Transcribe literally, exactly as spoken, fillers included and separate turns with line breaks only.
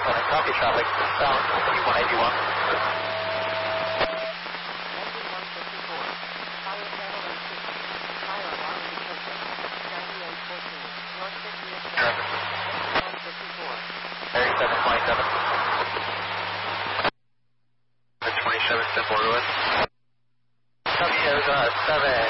Copy traffic, south T one eighty-one. Area seven twenty-seven. twenty-seven, step forward. Copy, Arizona seven